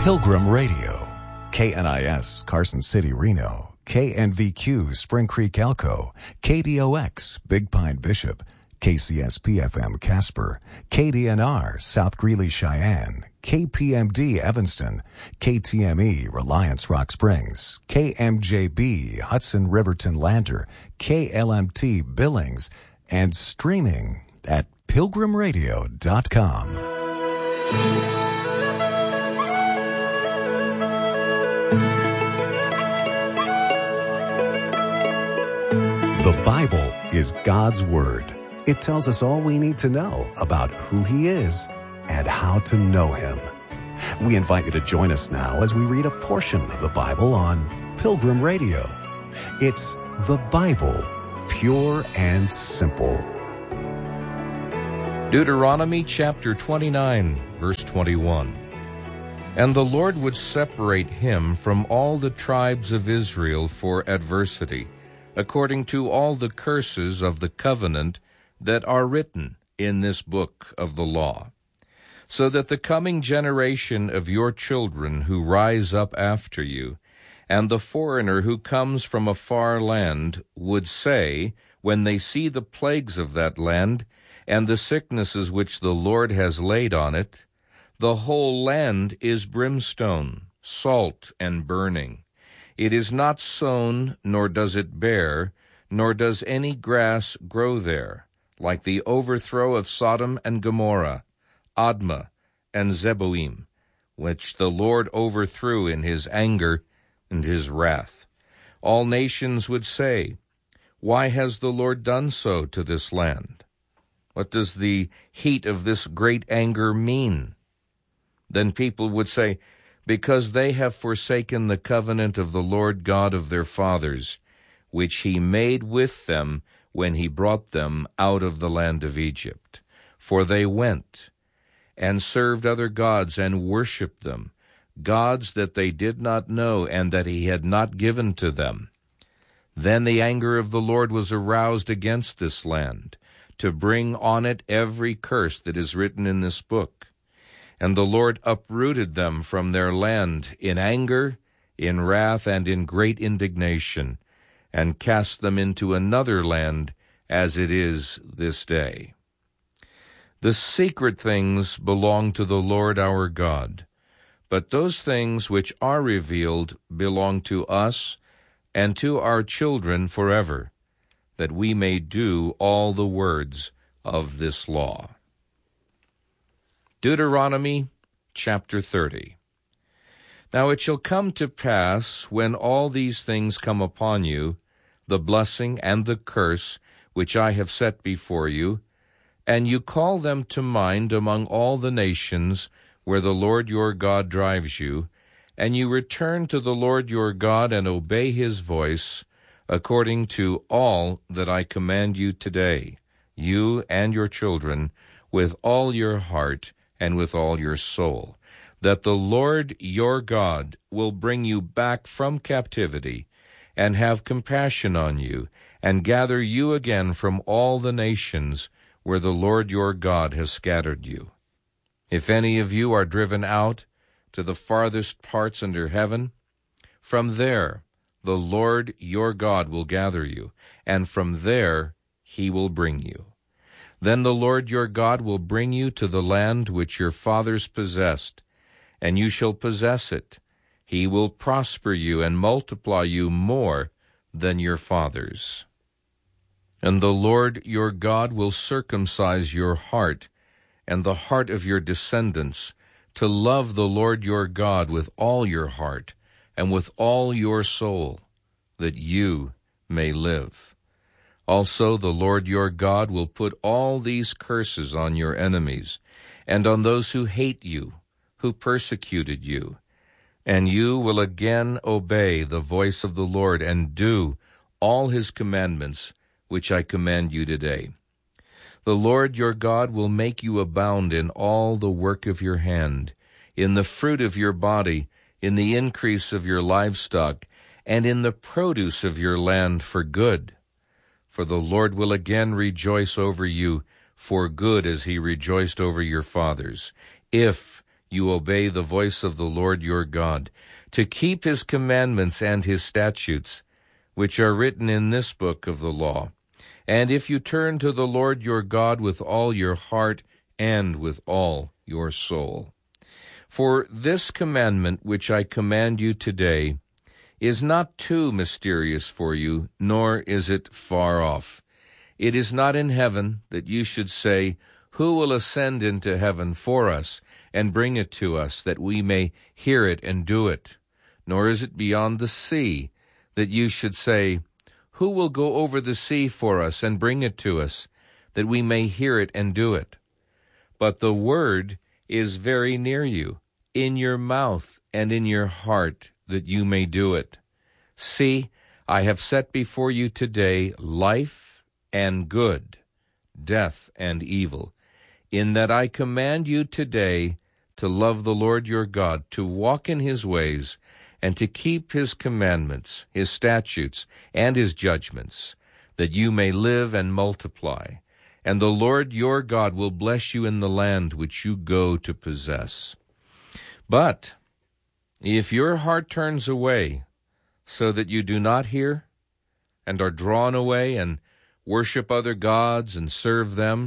Pilgrim Radio, KNIS Carson City, Reno, KNVQ Spring Creek, Elko, KDOX Big Pine, Bishop, KCSP-FM Casper, KDNR South Greeley, Cheyenne, KPMD Evanston, KTME Reliance Rock Springs, KMJB Hudson Riverton Lander, KLMT Billings, and streaming at pilgrimradio.com. The Bible is God's Word. It tells us all we need to know about who He is and how to know Him. We invite you to join us now as we read a portion of the Bible on Pilgrim Radio. It's the Bible, pure and simple. Deuteronomy chapter 29, verse 21. And the Lord would separate him from all the tribes of Israel for adversity, according to all the curses of the covenant that are written in this book of the law, so that the coming generation of your children who rise up after you, and the foreigner who comes from a far land, would say, when they see the plagues of that land, and the sicknesses which the Lord has laid on it, the whole land is brimstone, salt, and burning. It is not sown, nor does it bear, nor does any grass grow there, like the overthrow of Sodom and Gomorrah, Admah, and Zeboim, which the Lord overthrew in his anger and his wrath. All nations would say, why has the Lord done so to this land? What does the heat of this great anger mean? Then people would say, because they have forsaken the covenant of the Lord God of their fathers, which he made with them when he brought them out of the land of Egypt. For they went and served other gods and worshipped them, gods that they did not know and that he had not given to them. Then the anger of the Lord was aroused against this land, to bring on it every curse that is written in this book. And the Lord uprooted them from their land in anger, in wrath, and in great indignation, and cast them into another land, as it is this day. The secret things belong to the Lord our God, but those things which are revealed belong to us and to our children forever, that we may do all the words of this law. Deuteronomy chapter 30. Now it shall come to pass, when all these things come upon you, the blessing and the curse which I have set before you, and you call them to mind among all the nations where the Lord your God drives you, and you return to the Lord your God and obey his voice, according to all that I command you today, you and your children, with all your heart and with all your soul, that the Lord your God will bring you back from captivity, and have compassion on you, and gather you again from all the nations where the Lord your God has scattered you. If any of you are driven out to the farthest parts under heaven, from there the Lord your God will gather you, and from there he will bring you. Then the Lord your God will bring you to the land which your fathers possessed, and you shall possess it. He will prosper you and multiply you more than your fathers. And the Lord your God will circumcise your heart and the heart of your descendants, to love the Lord your God with all your heart and with all your soul, that you may live. Also the Lord your God will put all these curses on your enemies, and on those who hate you, who persecuted you, and you will again obey the voice of the Lord and do all his commandments which I command you today. The Lord your God will make you abound in all the work of your hand, in the fruit of your body, in the increase of your livestock, and in the produce of your land for good. For the Lord will again rejoice over you for good, as he rejoiced over your fathers, if you obey the voice of the Lord your God, to keep his commandments and his statutes, which are written in this book of the law. And if you turn to the Lord your God with all your heart and with all your soul. For this commandment which I command you today is not too mysterious for you, nor is it far off. It is not in heaven, that you should say, Who will ascend into heaven for us, and bring it to us, that we may hear it and do it? Nor is it beyond the sea, that you should say, Who will go over the sea for us, and bring it to us, that we may hear it and do it? But the word is very near you, in your mouth and in your heart, that you may do it. See, I have set before you today life and good, death and evil, in that I command you today to love the Lord your God, to walk in his ways, and to keep his commandments, his statutes, and his judgments, that you may live and multiply. And the Lord your God will bless you in the land which you go to possess. But if your heart turns away, so that you do not hear, and are drawn away, and worship other gods and serve them,